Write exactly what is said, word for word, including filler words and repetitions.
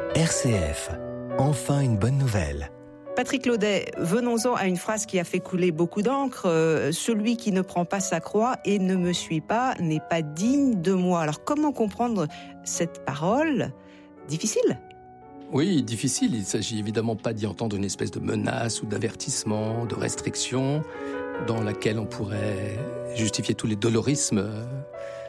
R C F, enfin une bonne nouvelle. Patrick Laudet, venons-en à une phrase qui a fait couler beaucoup d'encre. Euh, celui qui ne prend pas sa croix et ne me suit pas n'est pas digne de moi. Alors comment comprendre cette parole difficile ? Oui, difficile. Il ne s'agit évidemment pas d'y entendre une espèce de menace ou d'avertissement, de restriction, dans laquelle on pourrait justifier tous les dolorismes